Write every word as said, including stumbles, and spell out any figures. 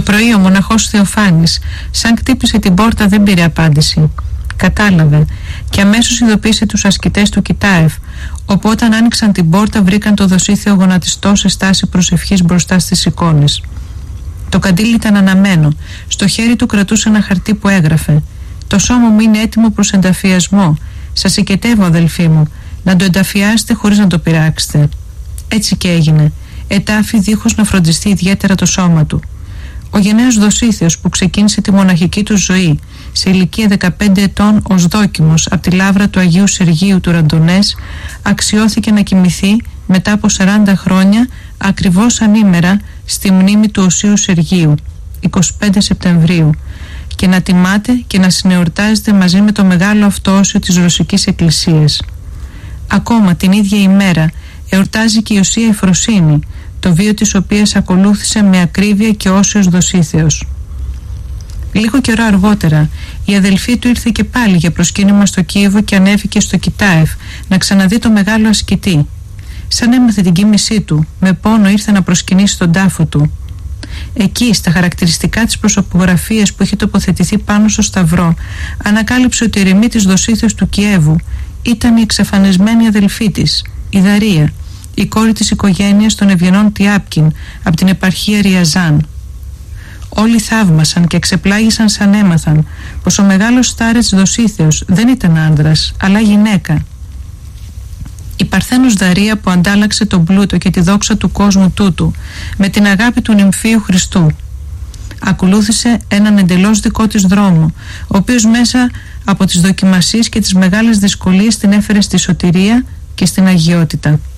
πρωί ο μοναχός Θεοφάνης, σαν χτύπησε την πόρτα, δεν πήρε απάντηση. Κατάλαβε και αμέσως ειδοποίησε τους ασκητές του Κιτάεφ, όπου όταν άνοιξαν την πόρτα βρήκαν το Δοσίθεο γονατιστό σε στάση προσευχής μπροστά στις εικόνες. Το καντήλι ήταν αναμένο. Στο χέρι του κρατούσε ένα χαρτί που έγραφε: «Το σώμα μου είναι έτοιμο προς ενταφιασμό. Σας οικετεύω, αδελφοί μου, να το ενταφιάσετε χωρίς να το πειράξετε». Έτσι και έγινε. Ετάφη δίχως να φροντιστεί ιδιαίτερα το σώμα του. Ο γενναίος Δοσίθεος, που ξεκίνησε τη μοναχική του ζωή σε ηλικία δεκαπέντε ετών ως δόκιμος από τη λάβρα του Αγίου Σεργίου του Ραντονές, αξιώθηκε να κοιμηθεί μετά από σαράντα χρόνια ακριβώς ανήμερα στη μνήμη του Οσίου Σεργίου, εικοστή πέμπτη Σεπτεμβρίου, και να τιμάται και να συνεορτάζεται μαζί με το μεγάλο αυτό όσιο της Ρωσικής Εκκλησίας. Ακόμα την ίδια ημέρα εορτάζει και η Οσία Εφροσύνη, το βίο της οποίας ακολούθησε με ακρίβεια και όσιος Δοσίθεος. Λίγο καιρό αργότερα η αδελφή του ήρθε και πάλι για προσκύνημα στο Κίεβο και ανέβηκε στο Κιτάεφ να ξαναδεί το μεγάλο ασκητή. Σαν έμαθε την κοίμησή του, με πόνο ήρθε να προσκυνήσει τον τάφο του. Εκεί, στα χαρακτηριστικά της προσωπογραφίας που είχε τοποθετηθεί πάνω στο σταυρό, ανακάλυψε ότι η ερημίτης Δοσίθεως του Κιέβου ήταν η εξαφανισμένη αδελφή της, η Δαρία, η κόρη της οικογένειας των ευγενών Τιάπκιν από την επαρχία Ριαζάν. Όλοι θαύμασαν και εξεπλάγησαν σαν έμαθαν πως ο μεγάλος στάρετς Δοσίθεως δεν ήταν άνδρας, αλλά γυναίκα. Η Παρθένος Δαρία, που αντάλλαξε τον πλούτο και τη δόξα του κόσμου τούτου με την αγάπη του νυμφίου Χριστού, ακολούθησε έναν εντελώς δικό της δρόμο, ο οποίος μέσα από τις δοκιμασίες και τις μεγάλες δυσκολίες την έφερε στη σωτηρία και στην αγιότητα.